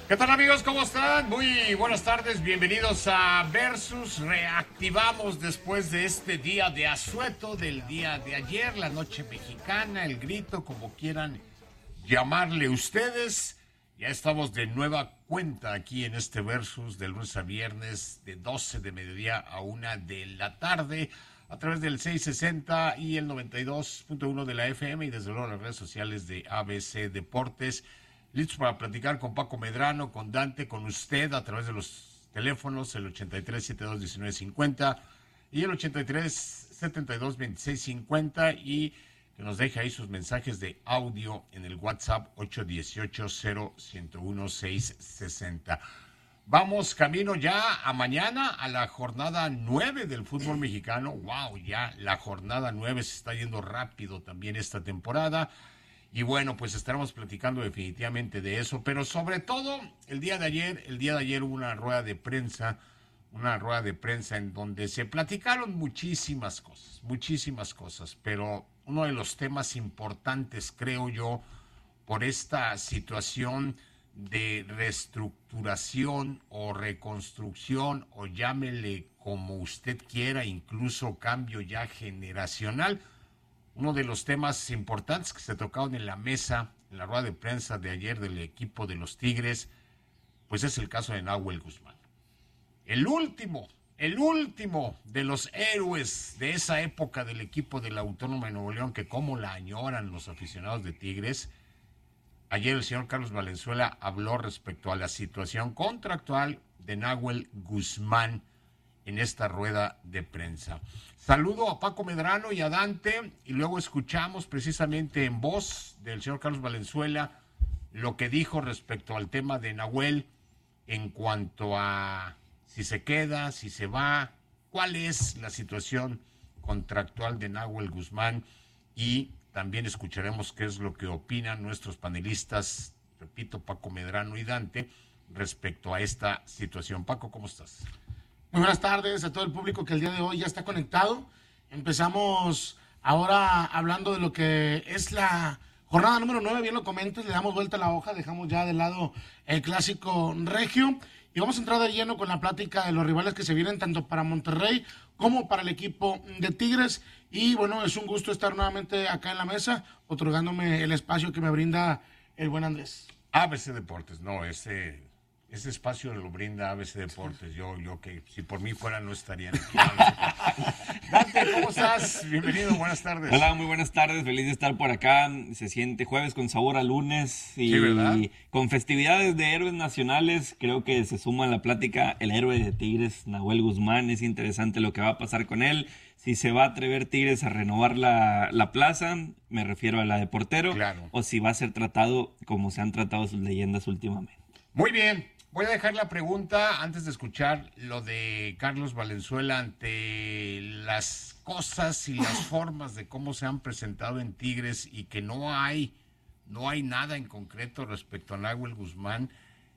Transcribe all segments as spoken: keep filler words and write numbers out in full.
¿Qué tal, amigos? ¿Cómo están? Muy buenas tardes, bienvenidos a Versus. Reactivamos después de este día de asueto del día de ayer, la noche mexicana, el grito, como quieran llamarle ustedes. Ya estamos de nueva cuenta aquí en este Versus de lunes a viernes de doce de mediodía a una de la tarde a través del seiscientos sesenta y el noventa y dos punto uno de la F M y desde luego las redes sociales de A B C Deportes. Listos para platicar con Paco Medrano, con Dante, con usted a través de los teléfonos, el ochenta y tres setenta y dos diecinueve cincuenta y el ochenta y tres setenta y dos veintiséis cincuenta, y que nos deje ahí sus mensajes de audio en el WhatsApp ocho uno ocho cero uno uno seis seis cero. Vamos camino ya a mañana, a la jornada nueve del fútbol mexicano. ¡Wow! Ya la jornada nueve se está yendo rápido también esta temporada. Y bueno, pues estaremos platicando definitivamente de eso, pero sobre todo el día de ayer, el día de ayer hubo una rueda de prensa, una rueda de prensa en donde se platicaron muchísimas cosas, muchísimas cosas, pero uno de los temas importantes, creo yo, por esta situación de reestructuración o reconstrucción, o llámele como usted quiera, incluso cambio ya generacional. Uno de los temas importantes que se tocaron en la mesa, en la rueda de prensa de ayer del equipo de los Tigres, pues es el caso de Nahuel Guzmán. El último, el último de los héroes de esa época del equipo de la Autónoma de Nuevo León, que como la añoran los aficionados de Tigres. Ayer el señor Carlos Valenzuela habló respecto a la situación contractual de Nahuel Guzmán en esta rueda de prensa. Saludo a Paco Medrano y a Dante, y luego escuchamos precisamente en voz del señor Carlos Valenzuela lo que dijo respecto al tema de Nahuel en cuanto a si se queda, si se va, cuál es la situación contractual de Nahuel Guzmán, y también escucharemos qué es lo que opinan nuestros panelistas, repito, Paco Medrano y Dante, respecto a esta situación. Paco, ¿cómo estás? Muy buenas tardes a todo el público que el día de hoy ya está conectado. Empezamos ahora hablando de lo que es la jornada número nueve, bien lo comentas, le damos vuelta a la hoja, dejamos ya de lado el clásico regio y vamos a entrar de lleno con la plática de los rivales que se vienen tanto para Monterrey como para el equipo de Tigres. Y bueno, es un gusto estar nuevamente acá en la mesa, otorgándome el espacio que me brinda el buen Andrés. A B C Deportes, no, ese... Ese espacio lo brinda A B C Deportes. Yo, yo que si por mí fuera no estaría aquí. Dante, ¿cómo estás? Bienvenido, buenas tardes. Hola, muy buenas tardes, feliz de estar por acá. Se siente jueves con sabor a lunes y sí, ¿verdad? Con festividades de héroes nacionales. Creo que se suma a la plática el héroe de Tigres, Nahuel Guzmán. Es interesante lo que va a pasar con él. Si se va a atrever Tigres a renovar la, la plaza, me refiero a la de portero, claro, o si va a ser tratado como se han tratado sus leyendas últimamente. Muy bien. Voy a dejar la pregunta antes de escuchar lo de Carlos Valenzuela ante las cosas y las formas de cómo se han presentado en Tigres y que no hay, no hay nada en concreto respecto a Nahuel Guzmán.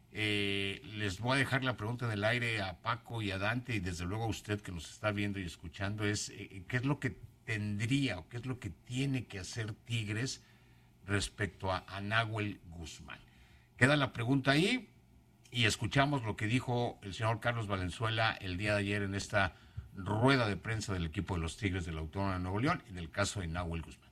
Eh, les voy a dejar la pregunta en el aire a Paco y a Dante, y desde luego a usted que nos está viendo y escuchando, es eh, qué es lo que tendría o qué es lo que tiene que hacer Tigres respecto a, a Nahuel Guzmán. Queda la pregunta ahí. Y escuchamos lo que dijo el señor Carlos Valenzuela el día de ayer en esta rueda de prensa del equipo de los Tigres de la Autónoma de Nuevo León, en el caso de Nahuel Guzmán.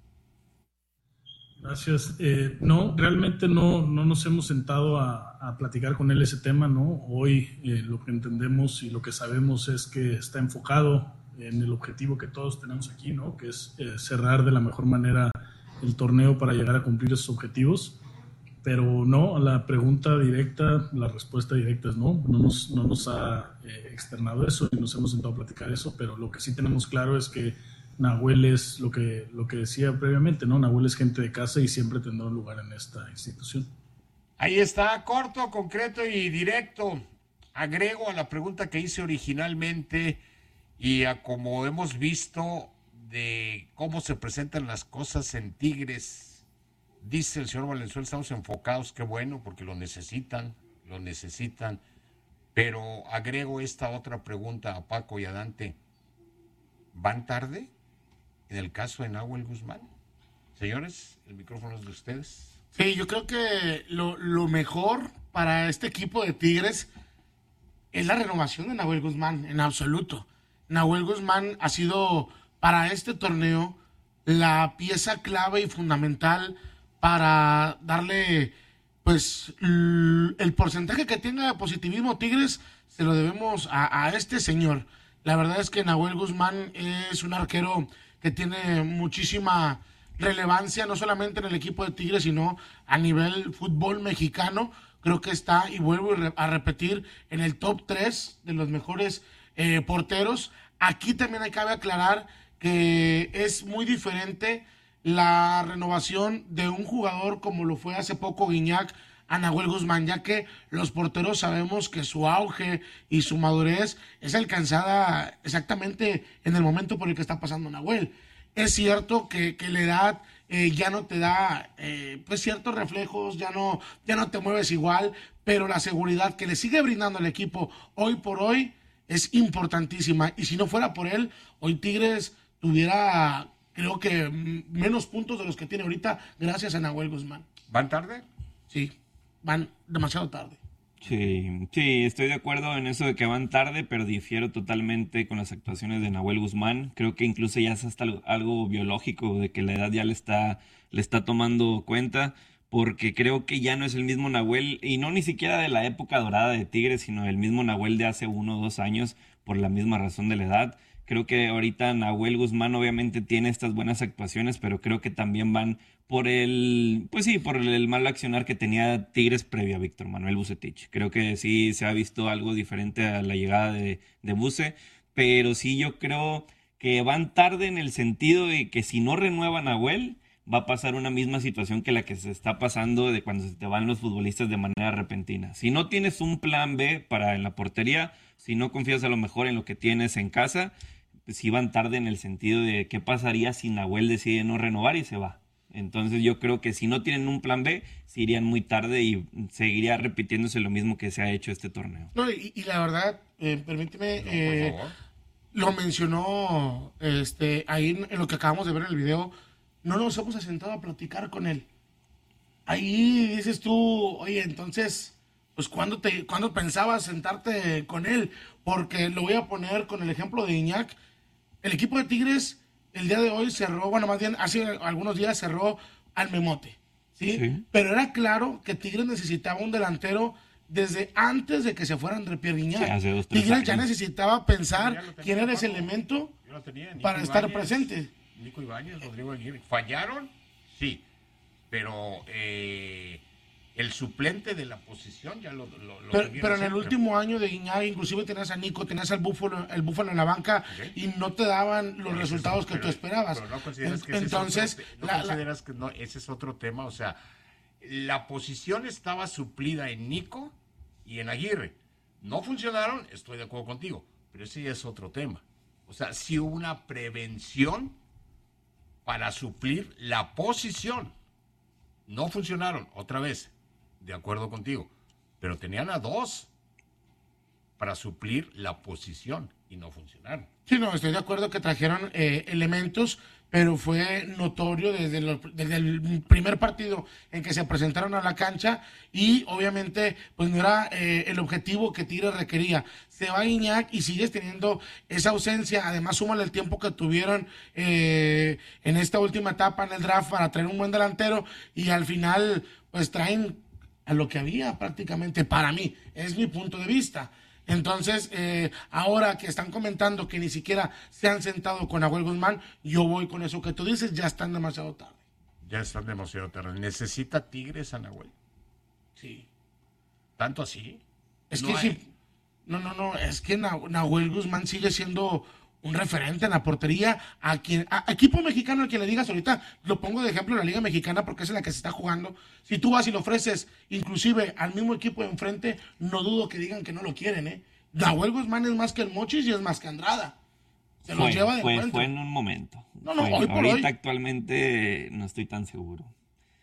Gracias. Eh, no, realmente no, no nos hemos sentado a, a platicar con él ese tema, ¿no? Hoy eh, lo que entendemos y lo que sabemos es que está enfocado en el objetivo que todos tenemos aquí, ¿no? Que es eh, cerrar de la mejor manera el torneo para llegar a cumplir esos objetivos. Pero no, la pregunta directa, la respuesta directa es no, no nos, no nos ha eh, externado eso y nos hemos sentado a platicar eso, pero lo que sí tenemos claro es que Nahuel es lo que, lo que decía previamente, ¿no? Nahuel es gente de casa y siempre tendrá un lugar en esta institución. Ahí está, corto, concreto y directo. Agrego a la pregunta que hice originalmente y a como hemos visto de cómo se presentan las cosas en Tigres. Dice el señor Valenzuela, estamos enfocados, qué bueno, porque lo necesitan, lo necesitan. Pero agrego esta otra pregunta a Paco y a Dante. ¿Van tarde en el caso de Nahuel Guzmán? Señores, el micrófono es de ustedes. Sí, yo creo que lo, lo mejor para este equipo de Tigres es la renovación de Nahuel Guzmán, en absoluto. Nahuel Guzmán ha sido para este torneo la pieza clave y fundamental para darle, pues, el porcentaje que tenga de positivismo Tigres, se lo debemos a, a este señor. La verdad es que Nahuel Guzmán es un arquero que tiene muchísima relevancia, no solamente en el equipo de Tigres, sino a nivel fútbol mexicano. Creo que está, y vuelvo a repetir, en el top tres de los mejores eh, porteros. Aquí también hay cabe aclarar que es muy diferente la renovación de un jugador como lo fue hace poco Guiñac a Nahuel Guzmán, ya que los porteros sabemos que su auge y su madurez es alcanzada exactamente en el momento por el que está pasando Nahuel. Es cierto que, que la edad eh, ya no te da eh, pues ciertos reflejos, ya no, ya no te mueves igual, pero la seguridad que le sigue brindando el equipo hoy por hoy es importantísima. Y si no fuera por él, hoy Tigres tuviera, creo que, menos puntos de los que tiene ahorita gracias a Nahuel Guzmán. ¿Van tarde? Sí, van demasiado tarde. Sí, sí, estoy de acuerdo en eso de que van tarde, pero difiero totalmente con las actuaciones de Nahuel Guzmán. Creo que incluso ya es hasta algo biológico de que la edad ya le está, le está tomando cuenta, porque creo que ya no es el mismo Nahuel, y no ni siquiera de la época dorada de Tigres, sino el mismo Nahuel de hace uno o dos años, por la misma razón de la edad. Creo que ahorita Nahuel Guzmán obviamente tiene estas buenas actuaciones, pero creo que también van por el, pues sí, por el mal accionar que tenía Tigres previo a Víctor Manuel Vucetich. Creo que sí se ha visto algo diferente a la llegada de, de Vuce, pero sí yo creo que van tarde en el sentido de que si no renuevan a Nahuel, va a pasar una misma situación que la que se está pasando de cuando se te van los futbolistas de manera repentina. Si no tienes un plan B para en la portería, si no confías a lo mejor en lo que tienes en casa, si van tarde en el sentido de qué pasaría si Nahuel decide no renovar y se va. Entonces yo creo que si no tienen un plan B, se irían muy tarde y seguiría repitiéndose lo mismo que se ha hecho este torneo. No, y, y la verdad, eh, permíteme, no, eh, lo mencionó este, ahí en, en lo que acabamos de ver en el video, no nos hemos sentado a platicar con él. Ahí dices tú, oye, entonces, pues ¿cuándo, te, ¿cuándo pensabas sentarte con él? Porque lo voy a poner con el ejemplo de Iñak. El equipo de Tigres el día de hoy cerró, bueno, más bien hace algunos días cerró al Memote, ¿sí? Sí. Pero era claro que Tigres necesitaba un delantero desde antes de que se fuera André Pierre Guignac. Sí, Tigres años. ya necesitaba pensar ya tenía, quién era ese elemento tenía, para Ibáñez, estar presente. Nico Ibáñez, Rodrigo Aguirre. ¿Fallaron? Sí, pero eh, el suplente de la posición ya lo, lo, lo pero, pero en el último año de Guiñac inclusive tenías a Nico, tenías al Búfalo, el Búfalo en la banca, okay, y no te daban los pero resultados es, que pero, tú esperabas. Pero no consideras que entonces ese es otro, no la, consideras que no, ese es otro tema. O sea, la posición estaba suplida en Nico y en Aguirre. No funcionaron, estoy de acuerdo contigo, pero ese ya es otro tema. O sea, sí hubo una prevención para suplir la posición. No funcionaron, otra vez. De acuerdo contigo, pero tenían a dos para suplir la posición y no funcionaron. Sí, no, estoy de acuerdo que trajeron eh, elementos, pero fue notorio desde, lo, desde el primer partido en que se presentaron a la cancha y obviamente pues no era eh, el objetivo que Tigres requería. Se va Iñak y sigues teniendo esa ausencia, además súmale el tiempo que tuvieron eh, en esta última etapa en el draft para traer un buen delantero y al final pues traen a lo que había prácticamente para mí, es mi punto de vista. Entonces, eh, ahora que están comentando que ni siquiera se han sentado con Nahuel Guzmán, yo voy con eso que tú dices, ya están demasiado tarde. Ya están demasiado tarde. ¿Necesita Tigres a Nahuel? Sí. ¿Tanto así? Es no que hay... sí. No, no, no, es que Nahuel Guzmán sigue siendo un referente en la portería. A quien, a, a equipo mexicano al que le digas ahorita, lo pongo de ejemplo en la Liga Mexicana porque es en la que se está jugando. Si tú vas y lo ofreces, inclusive al mismo equipo de enfrente, no dudo que digan que no lo quieren, ¿eh? Nahuel Guzmán es más que el Mochis y es más que Andrada. Se fue, los lleva de fue, encuentro. Fue en un momento. No, no, fue. hoy por Ahorita hoy. Actualmente no estoy tan seguro.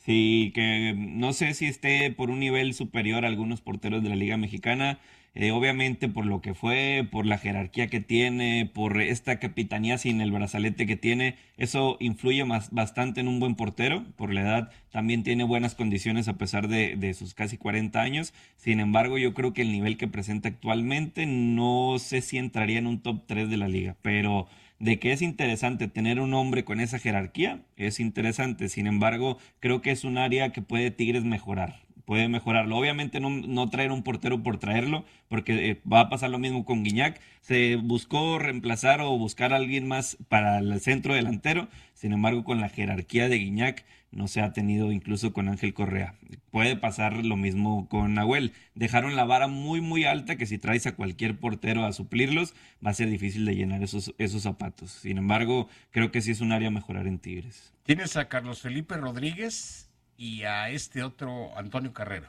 Sí, que no sé si esté por un nivel superior a algunos porteros de la Liga Mexicana, eh, obviamente por lo que fue, por la jerarquía que tiene, por esta capitanía sin el brazalete que tiene, eso influye más, bastante en un buen portero, por la edad también tiene buenas condiciones a pesar de, de sus casi cuarenta años, sin embargo yo creo que el nivel que presenta actualmente no sé si entraría en un top tres de la liga, pero... De que es interesante tener un hombre con esa jerarquía, es interesante. Sin embargo, creo que es un área que puede Tigres mejorar. Puede mejorarlo. Obviamente no, no traer un portero por traerlo, porque eh, va a pasar lo mismo con Guiñac. Se buscó reemplazar o buscar a alguien más para el centro delantero. Sin embargo, con la jerarquía de Guiñac no se ha tenido incluso con Ángel Correa. Puede pasar lo mismo con Nahuel. Dejaron la vara muy muy alta que si traes a cualquier portero a suplirlos va a ser difícil de llenar esos, esos zapatos. Sin embargo, creo que sí es un área a mejorar en Tigres. Tienes a Carlos Felipe Rodríguez y a este otro Antonio Carrera.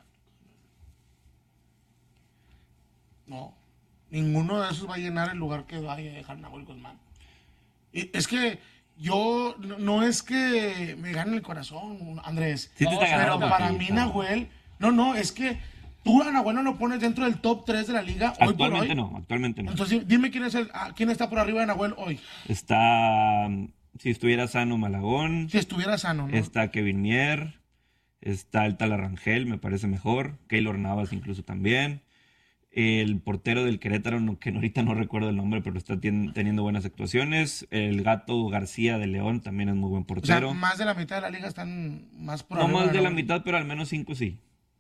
No, ninguno de esos va a llenar el lugar que vaya a dejar Nahuel Guzmán. Y es que yo, no, no es que me gane el corazón, Andrés, Sí te está pero ganando para poquito. mí Nahuel, no, no, es que tú a Nahuel no lo pones dentro del top tres de la liga hoy por hoy. Actualmente no, actualmente no. Entonces, dime quién es el, quién está por arriba de Nahuel hoy. Está, si estuviera sano Malagón, Si estuviera sano, ¿no? está Kevin Mier, está el Tal Rangel, me parece mejor, Keylor Navas incluso también. El portero del Querétaro, no- que ahorita no recuerdo el nombre, pero está tien- teniendo buenas actuaciones. El Gato García de León también es muy buen O sea, portero. más de la mitad de la liga están más por No arriba más de la Nahuel. mitad, pero al menos cinco sí.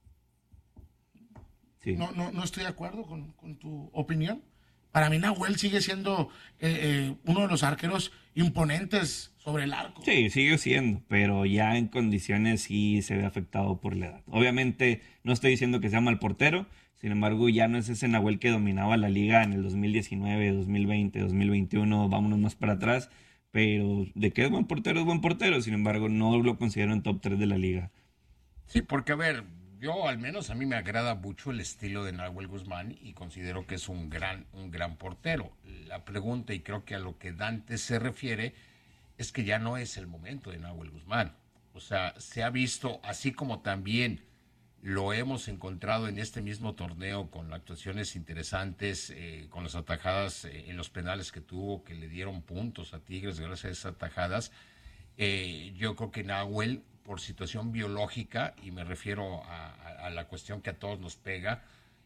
Sí. No, no, no estoy de acuerdo con, con tu opinión. Para mí Nahuel sigue siendo eh, eh, uno de los arqueros imponentes sobre el arco. Sí, sigue siendo, pero ya en condiciones sí se ve afectado por la edad. Obviamente no estoy diciendo que sea mal portero, sin embargo ya no es ese Nahuel que dominaba la liga en el dos mil diecinueve, dos mil veinte, dos mil veintiuno, vámonos más para atrás, pero de que es buen portero, es buen portero, sin embargo no lo considero en top tres de la liga. Sí, porque a ver, yo al menos a mí me agrada mucho el estilo de Nahuel Guzmán y considero que es un gran, un gran portero. La pregunta, y creo que a lo que Dante se refiere, es que ya no es el momento de Nahuel Guzmán. O sea, se ha visto, así como también lo hemos encontrado en este mismo torneo con actuaciones interesantes, eh, con las atajadas eh, en los penales que tuvo, que le dieron puntos a Tigres gracias a esas atajadas. Eh, yo creo que Nahuel, por situación biológica, y me refiero a, a, a la cuestión que a todos nos pega,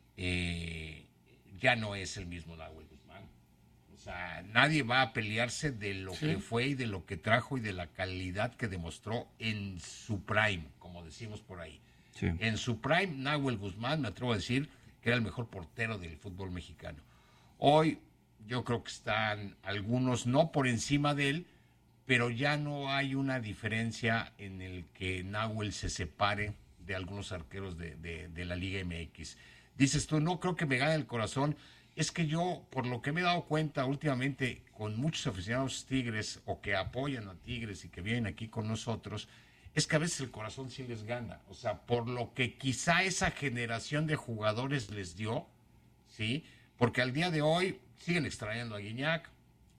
eh, ya no es el mismo Nahuel Guzmán. O sea, nadie va a pelearse de lo Sí. que fue y de lo que trajo y de la calidad que demostró en su prime, como decimos por ahí. Sí. En su prime, Nahuel Guzmán, me atrevo a decir que era el mejor portero del fútbol mexicano. Hoy yo creo que están algunos no por encima de él, pero ya no hay una diferencia en el que Nahuel se separe de algunos arqueros de, de, de la Liga M X. Dices tú, no creo que me gane el corazón. Es que yo, por lo que me he dado cuenta últimamente con muchos aficionados Tigres o que apoyan a Tigres y que vienen aquí con nosotros, es que a veces el corazón sí les gana. O sea, por lo que quizá esa generación de jugadores les dio, ¿sí? Porque al día de hoy siguen extrañando a Guiñac,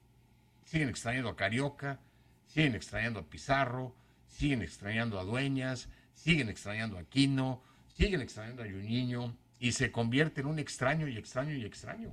siguen extrañando a Carioca, siguen extrañando a Pizarro, siguen extrañando a Dueñas, siguen extrañando a Aquino, siguen extrañando a Juninho, y se convierte en un extraño y extraño y extraño.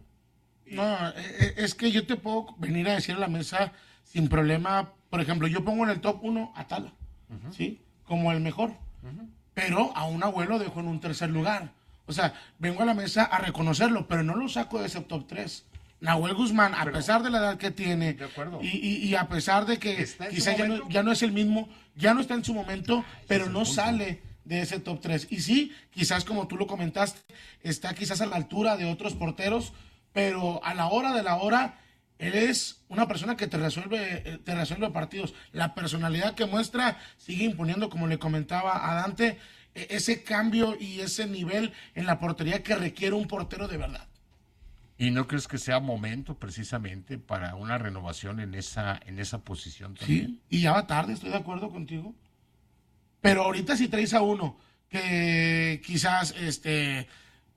No, eh, es que yo te puedo venir a decir a la mesa sin problema. Por ejemplo, yo pongo en el top uno a Tala, uh-huh. ¿sí? Como el mejor. Uh-huh. Pero a un abuelo dejo en un tercer lugar. O sea, vengo a la mesa a reconocerlo, pero no lo saco de ese top tres. Nahuel Guzmán, a Pero, pesar de la edad que tiene, de acuerdo. Y, y, y a pesar de que quizá ya no, ya no es el mismo, ya no está en su momento, ah, pero no punto. Sale de ese top tres. Y sí, quizás como tú lo comentaste, está quizás a la altura de otros porteros, pero a la hora de la hora, él es una persona que te resuelve, te resuelve partidos. La personalidad que muestra sigue imponiendo, como le comentaba a Dante, ese cambio y ese nivel en la portería que requiere un portero de verdad. ¿Y no crees que sea momento precisamente para una renovación en esa, en esa posición también? Sí, y ya va tarde, estoy de acuerdo contigo. Pero ahorita si traes a uno que quizás este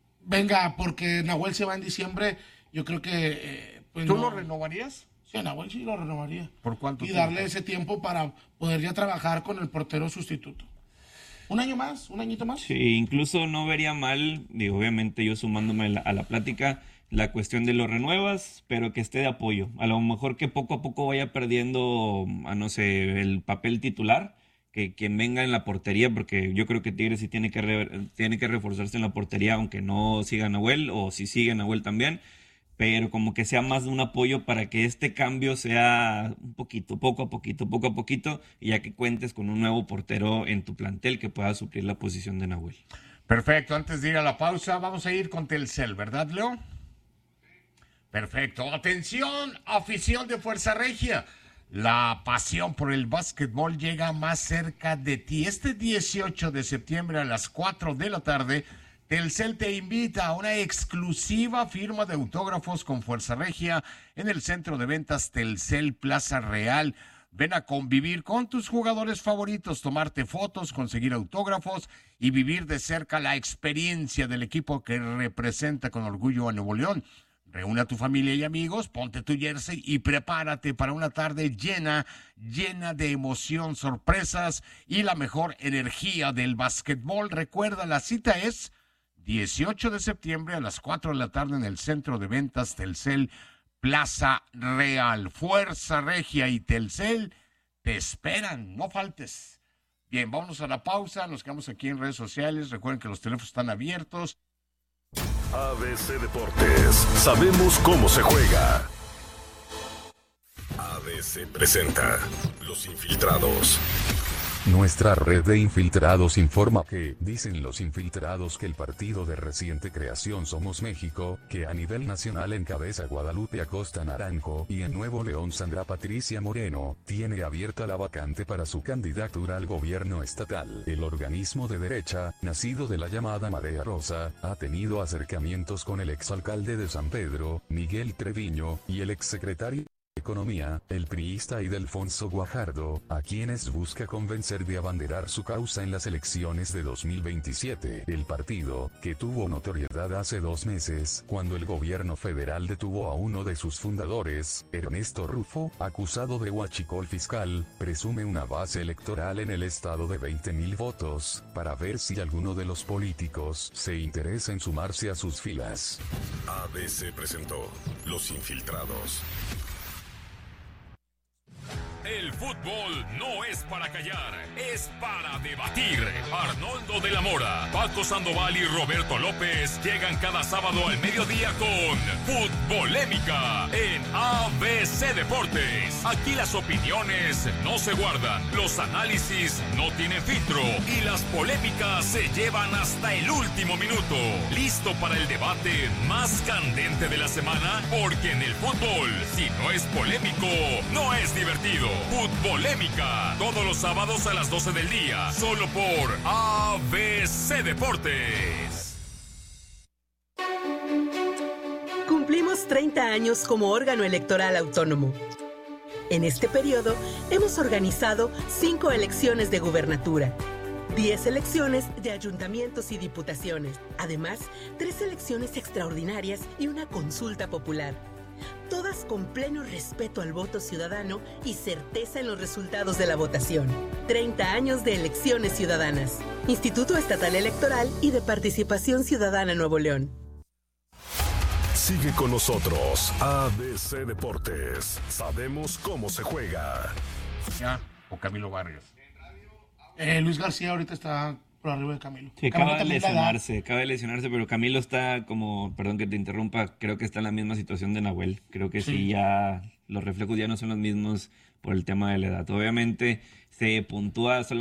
venga porque Nahuel se va en diciembre, yo creo que... Eh, pues ¿Tú no. lo renovarías? Sí, a Nahuel sí lo renovaría. ¿Por cuánto y tiempo? darle ese tiempo para poder ya trabajar con el portero sustituto. Un año más, un añito más. Sí, incluso no vería mal, digo, obviamente yo sumándome a la, a la plática, la cuestión de los renuevas, pero que esté de apoyo. A lo mejor que poco a poco vaya perdiendo, a no sé, el papel titular, que quien venga en la portería, porque yo creo que Tigres sí tiene que, re, tiene que reforzarse en la portería, aunque no siga Nahuel, o si sigue Nahuel también, pero como que sea más de un apoyo para que este cambio sea un poquito, poco a poquito, poco a poquito, y ya que cuentes con un nuevo portero en tu plantel que pueda suplir la posición de Nahuel. Perfecto, antes de ir a la pausa, vamos a ir con Telcel, ¿verdad, Leo? Perfecto. Atención, afición de Fuerza Regia. La pasión por el básquetbol llega más cerca de ti. Este dieciocho de septiembre a las cuatro de la tarde, Telcel te invita a una exclusiva firma de autógrafos con Fuerza Regia en el centro de ventas Telcel Plaza Real. Ven a convivir con tus jugadores favoritos, tomarte fotos, conseguir autógrafos y vivir de cerca la experiencia del equipo que representa con orgullo a Nuevo León. Reúne a tu familia y amigos, ponte tu jersey y prepárate para una tarde llena, llena de emoción, sorpresas y la mejor energía del básquetbol. Recuerda, la cita es dieciocho de septiembre a las cuatro de la tarde en el centro de ventas Telcel Plaza Real. Fuerza Regia y Telcel te esperan, no faltes. Bien, vámonos a la pausa, nos quedamos aquí en redes sociales. Recuerden que los teléfonos están abiertos. A B C Deportes, sabemos cómo se juega. A B C presenta Los Infiltrados. Nuestra red de infiltrados informa que, dicen los infiltrados, que el partido de reciente creación Somos México, que a nivel nacional encabeza Guadalupe Acosta Naranjo y en Nuevo León Sandra Patricia Moreno, tiene abierta la vacante para su candidatura al gobierno estatal. El organismo de derecha, nacido de la llamada Marea Rosa, ha tenido acercamientos con el exalcalde de San Pedro, Miguel Treviño, y el exsecretario Economía, el priista Ildefonso Guajardo, a quienes busca convencer de abanderar su causa en las elecciones de dos mil veintisiete. El partido, que tuvo notoriedad hace dos meses, cuando el gobierno federal detuvo a uno de sus fundadores, Ernesto Rufo, acusado de huachicol fiscal, presume una base electoral en el estado de veinte mil votos, para ver si alguno de los políticos se interesa en sumarse a sus filas. A B C presentó Los Infiltrados. El fútbol no es para callar, es para debatir. Arnoldo de la Mora, Paco Sandoval y Roberto López llegan cada sábado al mediodía con Futbolémica en A B C Deportes. Aquí las opiniones no se guardan, los análisis no tienen filtro y las polémicas se llevan hasta el último minuto. ¿Listo para el debate más candente de la semana? Porque en el fútbol, si no es polémico, no es divertido. Futbolémica, todos los sábados a las doce del día, solo por A B C Deportes. Cumplimos treinta años como órgano electoral autónomo. En este periodo hemos organizado cinco elecciones de gubernatura, diez elecciones de ayuntamientos y diputaciones, además tres elecciones extraordinarias y una consulta popular. Todas con pleno respeto al voto ciudadano y certeza en los resultados de la votación. treinta años de elecciones ciudadanas. Instituto Estatal Electoral y de Participación Ciudadana Nuevo León. Sigue con nosotros, A B C Deportes. Sabemos cómo se juega. ¿Ya? ¿O Camilo Barrios? Eh, Luis García ahorita está por arriba de Camilo. Sí, Camilo acaba de también la da. lesionarse, acaba de lesionarse, pero Camilo está como, perdón que te interrumpa, creo que está en la misma situación de Nahuel. Creo que sí, Sí. ya los reflejos ya no son los mismos por el tema de la edad. Obviamente se puntúa solamente